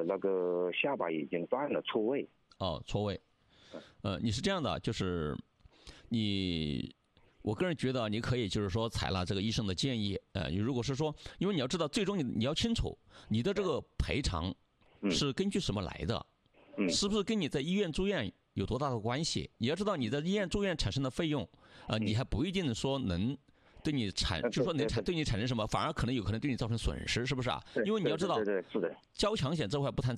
那个下巴已经断了，错位。 哦，错位。你是这样的，就是我个人觉得你可以就是说采纳这个医生的建议。如果是说，因为你要知道，最终你要清楚你的这个赔偿是根据什么来的，是不是跟你在医院住院有多大的关系？你要知道你在医院住院产生的费用，你还不一定说能对你就是说对你产生什么，反而有可能对你造成损失，是不是啊？因为你要知道， 是的， 交强险这块不谈。